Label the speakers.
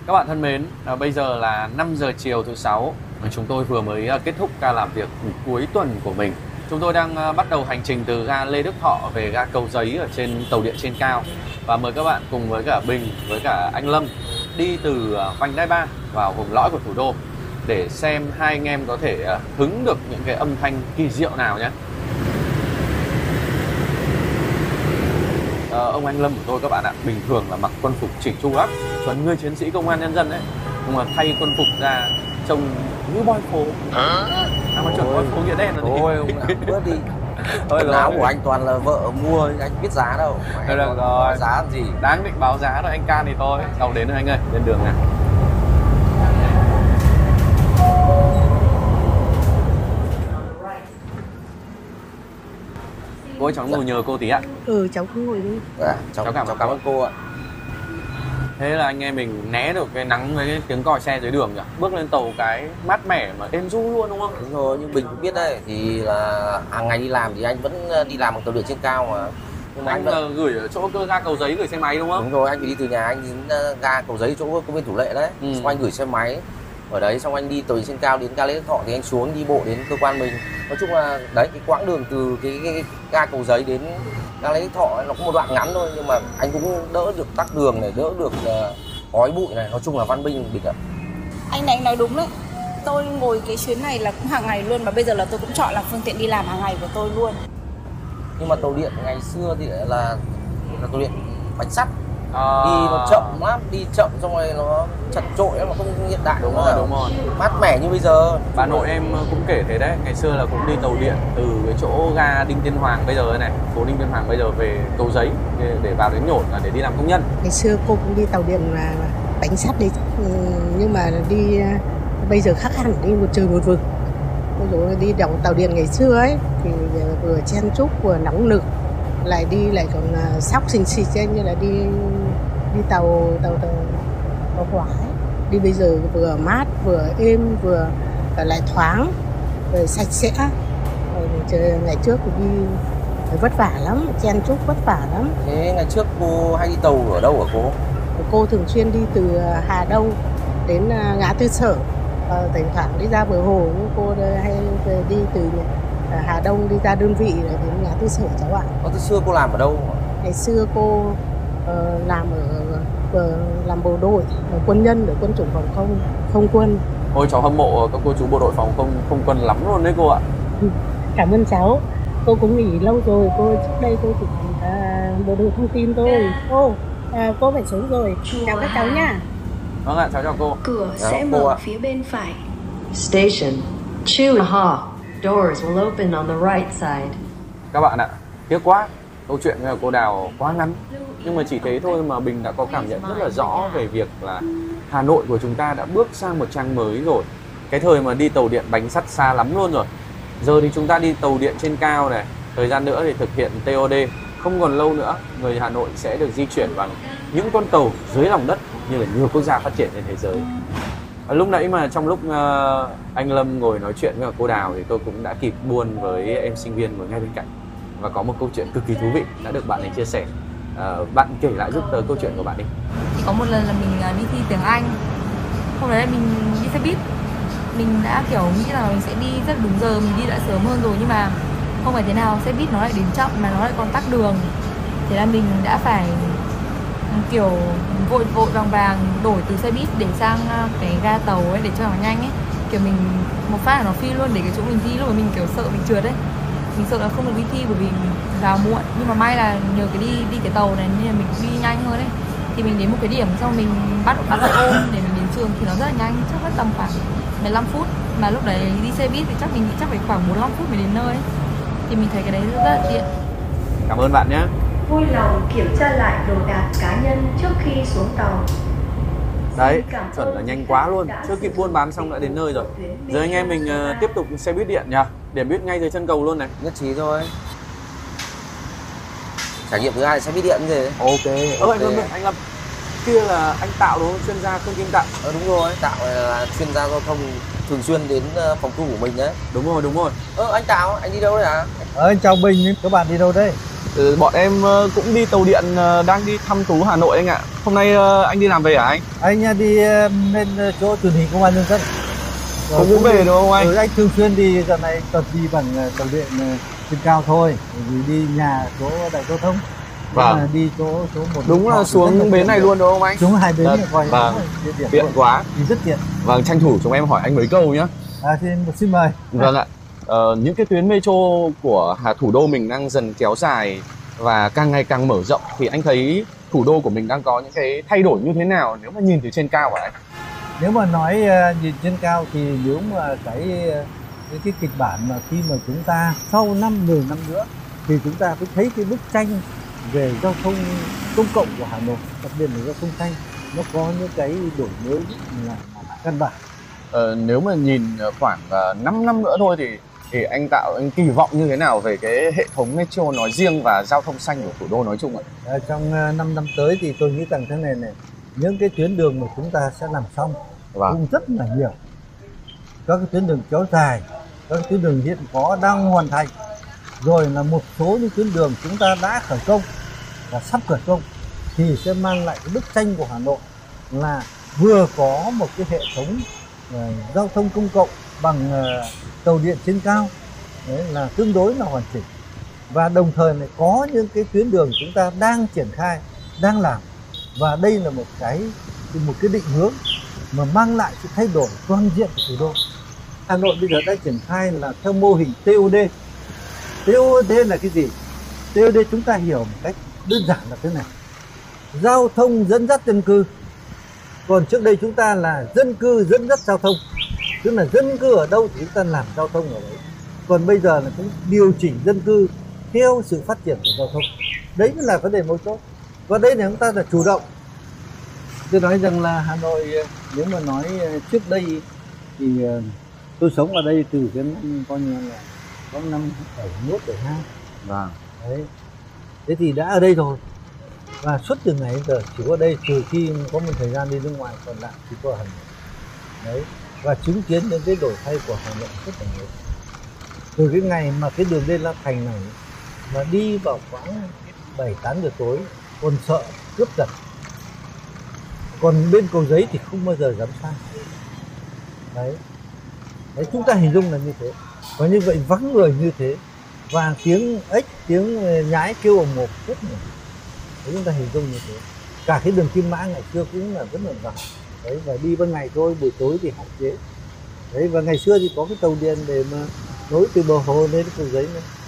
Speaker 1: Các bạn thân mến, bây giờ là 5 giờ chiều thứ 6. Chúng tôi vừa mới kết thúc ca làm việc cuối tuần của mình. Chúng tôi đang bắt đầu hành trình từ ga Lê Đức Thọ về ga Cầu Giấy ở trên tàu điện trên cao. Và mời các bạn cùng với cả Bình, với cả anh Lâm đi từ vành đai 3 vào vùng lõi của thủ đô để xem hai anh em có thể hứng được những cái âm thanh kỳ diệu nào nhé. Ông anh Lâm của tôi các bạn ạ, bình thường là mặc quân phục chỉnh chu lắm, chuẩn người chiến sĩ công an nhân dân đấy, nhưng mà thay quân phục ra trông như boy phố. Mà chuẩn boy phố nghĩa đen rồi.
Speaker 2: Thôi ông nào bớt đi. Quần áo của anh toàn là vợ mua, anh biết giá đâu.
Speaker 1: Thôi được rồi,
Speaker 2: giá làm gì,
Speaker 1: đáng định báo giá rồi, anh can thì thôi. Tàu đến rồi anh ơi, lên đường nào. Cô ơi, cháu ngồi nhờ cô tí ạ.
Speaker 3: Cháu cứ ngồi đi.
Speaker 2: Cháu cảm ơn cô ạ.
Speaker 1: Thế là anh em mình né được cái nắng với cái tiếng còi xe dưới đường nhỉ? Bước lên tàu cái mát mẻ mà êm du luôn đúng không?
Speaker 2: Đúng rồi, nhưng Bình cũng biết đấy, thì là hàng ngày đi làm thì anh vẫn đi làm bằng tàu điện trên cao mà. Nhưng mà
Speaker 1: anh gửi ở chỗ cơ ga Cầu Giấy gửi xe máy đúng không?
Speaker 2: Đúng rồi, anh phải đi từ nhà anh đến ga Cầu Giấy chỗ công viên Thủ Lệ đấy. Xong anh gửi xe máy ở đấy, xong anh đi tàu điện trên cao đến ga Lê Đức Thọ thì anh xuống đi bộ đến cơ quan mình. Nói chung là đấy, cái quãng đường từ cái ga Cầu Giấy đến ga Lê Đức Thọ ấy, nó có một đoạn ngắn thôi, nhưng mà anh cũng đỡ được tắc đường này, đỡ được khói bụi này, nói chung là văn minh Bình ạ.
Speaker 4: Anh này nói đúng đấy, tôi ngồi cái chuyến này là cũng hàng ngày luôn, mà bây giờ là tôi cũng chọn là phương tiện đi làm hàng ngày của tôi luôn.
Speaker 2: Nhưng mà tàu điện ngày xưa thì là tàu điện bánh sắt, đi nó chậm lắm, đi chậm xong rồi nó chật chội, nó không hiện đại.
Speaker 1: Đúng rồi.
Speaker 2: Mát mẻ như bây giờ.
Speaker 1: Bà nội em cũng kể thế đấy, ngày xưa là cũng đi tàu điện từ cái chỗ ga Đinh Tiên Hoàng bây giờ này, phố Đinh Tiên Hoàng bây giờ về Cầu Giấy để vào đến Nhổn là để đi làm công nhân.
Speaker 3: Ngày xưa cô cũng đi tàu điện là bánh sắt đi, nhưng mà đi bây giờ khác hẳn, đi một trời một vực. Ví dụ đi tàu điện ngày xưa ấy thì vừa chen chúc vừa nóng nực, lại đi lại còn sóc xình xịch như là đi tàu hỏa ấy. Đi bây giờ vừa mát vừa êm vừa lại thoáng rồi sạch sẽ. Ngày trước thì đi vất vả lắm, chen chúc vất vả lắm.
Speaker 2: Thế ngày trước cô hay đi tàu ở đâu hả cô?
Speaker 3: Cô thường xuyên đi từ Hà Đông đến ngã tư Sở, thỉnh thoảng đi ra bờ hồ, nhưng cô hay đi từ Hà Đông đi ra đơn vị rồi đến ngã tư Sở cháu ạ.
Speaker 2: Từ xưa cô làm ở đâu?
Speaker 3: Ngày xưa cô làm làm bộ đội, quân nhân ở quân chủng phòng không quân.
Speaker 1: Ôi cháu hâm mộ các cô chú bộ đội phòng không quân lắm luôn đấy cô ạ.
Speaker 3: Cảm ơn cháu. Cô cũng nghỉ lâu rồi, cô trước đây cô chỉ bộ đội thông tin thôi. Cô phải xuống rồi. Chào các cháu nha.
Speaker 1: Vâng ạ, cháu chào cô.
Speaker 5: Cửa sẽ mở phía bên phải. Station 2.5. Doors will open on the right side.
Speaker 1: Các bạn ạ, tiếc quá, câu chuyện với cô Đào quá ngắn. Nhưng mà chỉ thế thôi mà Bình đã có cảm nhận rất là rõ về việc là Hà Nội của chúng ta đã bước sang một trang mới rồi. Cái thời mà đi tàu điện bánh sắt xa lắm luôn rồi. Giờ thì chúng ta đi tàu điện trên cao này. Thời gian nữa thì thực hiện TOD. Không còn lâu nữa, người Hà Nội sẽ được di chuyển bằng những con tàu dưới lòng đất như là nhiều quốc gia phát triển trên thế giới. Lúc nãy mà trong lúc anh Lâm ngồi nói chuyện với cô Đào thì tôi cũng đã kịp buôn với em sinh viên ngồi ngay bên cạnh. Và có một câu chuyện cực kỳ thú vị đã được bạn ấy chia sẻ. Bạn kể lại giúp tớ câu chuyện của bạn đi.
Speaker 6: Thì có một lần là mình đi thi tiếng Anh. Hôm đấy mình đi xe buýt. Mình đã kiểu nghĩ là mình sẽ đi rất đúng giờ, mình đi đã sớm hơn rồi, nhưng mà không phải thế nào, xe buýt nó lại đến chậm mà nó lại còn tắc đường. Thế là mình đã phải kiểu vội vàng đổi từ xe buýt để sang cái ga tàu ấy để cho nó nhanh ấy. Kiểu mình một phát là nó phi luôn để cái chỗ mình thi, lúc mà mình kiểu sợ mình trượt ấy. Mình sợ là không được đi thi bởi vì mình vào muộn, nhưng mà may là nhờ cái đi cái tàu này nên là mình đi nhanh hơn ấy. Thì mình đến một cái điểm xong mình bắt xe ôm để mình đến trường thì nó rất là nhanh, chắc mất tầm khoảng 15 phút. Mà lúc đấy đi xe buýt thì mình nghĩ chắc phải khoảng 45 phút mới đến nơi ấy. Thì mình thấy cái đấy rất là tiện.
Speaker 1: Cảm ơn bạn nhé.
Speaker 5: Vui lòng kiểm tra lại đồ đạc cá nhân trước khi xuống tàu.
Speaker 1: Đấy, chuẩn là nhanh quá luôn. Chưa kịp buôn bán xong đã đến nơi rồi. Giờ anh em mình tiếp tục xe buýt điện nhỉ? Điểm buýt ngay dưới chân cầu luôn này.
Speaker 2: Nhất trí thôi. Trải nghiệm thứ hai xe buýt điện gì đấy.
Speaker 1: Ok. Anh Lâm. Kia là anh Tạo đúng không? Chuyên gia thông tin Tạo.
Speaker 2: Đúng rồi, Tạo là chuyên gia giao thông thường xuyên đến phòng thu của mình đấy.
Speaker 1: Đúng rồi.
Speaker 2: Anh Tạo, anh đi đâu đấy hả?
Speaker 7: Anh chào Bình, các bạn đi đâu đấy?
Speaker 1: Bọn em cũng đi tàu điện, đang đi thăm thú Hà Nội anh ạ. Hôm nay anh đi làm về hả anh?
Speaker 7: Anh đi lên chỗ truyền hình Công an Nhân dân.
Speaker 1: Cũng về đúng không anh?
Speaker 7: Anh thường xuyên đi, giờ này toàn đi bằng tàu điện trên cao thôi, vì đi nhà chỗ đại giao thông.
Speaker 1: Vâng.
Speaker 7: Đi chỗ một.
Speaker 1: Đúng là xuống bến này luôn đúng không anh?
Speaker 7: Xuống hai bến này coi.
Speaker 1: Vâng. Tiện quá.
Speaker 7: Thì rất tiện.
Speaker 1: Vâng, tranh thủ chúng em hỏi anh mấy câu nhá.
Speaker 7: Thì xin mời.
Speaker 1: Vâng ạ. Những cái tuyến metro của thủ đô mình đang dần kéo dài và càng ngày càng mở rộng, thì anh thấy thủ đô của mình đang có những cái thay đổi như thế nào nếu mà nhìn từ trên cao hả anh?
Speaker 7: Nếu mà nói nhìn trên cao thì nếu mà cái kịch bản mà khi mà chúng ta sau 10 năm nữa thì chúng ta mới thấy cái bức tranh về giao thông công cộng của Hà Nội, đặc biệt là giao thông xanh, nó có những cái đổi mới là căn bản.
Speaker 1: Nếu mà nhìn khoảng 5 năm nữa thôi thì anh anh kỳ vọng như thế nào về cái hệ thống metro nói riêng và giao thông xanh của thủ đô nói chung ạ?
Speaker 7: Trong 5 năm tới thì tôi nghĩ rằng thế này này, những cái tuyến đường mà chúng ta sẽ làm xong cũng rất là nhiều. Các cái tuyến đường kéo dài, các cái tuyến đường hiện có đang hoàn thành, rồi là một số những tuyến đường chúng ta đã khởi công và sắp khởi công, thì sẽ mang lại cái bức tranh của Hà Nội là vừa có một cái hệ thống giao thông công cộng bằng tàu điện trên cao, đấy là tương đối là hoàn chỉnh, và đồng thời lại có những cái tuyến đường chúng ta đang triển khai, đang làm, và đây là một cái định hướng mà mang lại sự thay đổi toàn diện của thủ đô. Hà Nội bây giờ đã triển khai là theo mô hình TOD. TOD là cái gì? TOD chúng ta hiểu một cách đơn giản là thế này: giao thông dẫn dắt dân cư. Còn trước đây chúng ta là dân cư dẫn dắt giao thông, tức là dân cư ở đâu thì chúng ta làm giao thông ở đấy. Còn bây giờ là cũng điều chỉnh dân cư theo sự phát triển của giao thông. Đấy mới là vấn đề mấu chốt. Và đây là chúng ta là chủ động. Tôi nói rằng là Hà Nội, nếu mà nói trước đây thì tôi sống ở đây từ cái coi như là có năm 71, 72.
Speaker 1: Vâng.
Speaker 7: Đấy. Thế thì đã ở đây rồi. Và suốt từ ngày đến giờ chỉ có đây, trừ khi có một thời gian đi nước ngoài, còn lại chỉ có Hà Nội. Đấy. Và chứng kiến những cái đổi thay của Hà Nội rất là nhiều. Từ cái ngày mà cái đường lên La Thành này mà đi vào khoảng 7-8 giờ tối còn sợ cướp giật. Còn bên Cầu Giấy thì không bao giờ dám sang. Đấy. Đấy, chúng ta hình dung là như thế. Và như vậy vắng người như thế, và tiếng ếch, tiếng nhái kêu ồm ồm rất nhiều. Đấy, chúng ta hình dung như thế. Cả cái đường Kim Mã ngày xưa cũng là rất là vắng. Đấy, và đi ban ngày thôi, buổi tối thì hạn chế. Đấy, và ngày xưa thì có cái tàu điện để mà nối từ bờ hồ lên Cầu Giấy này.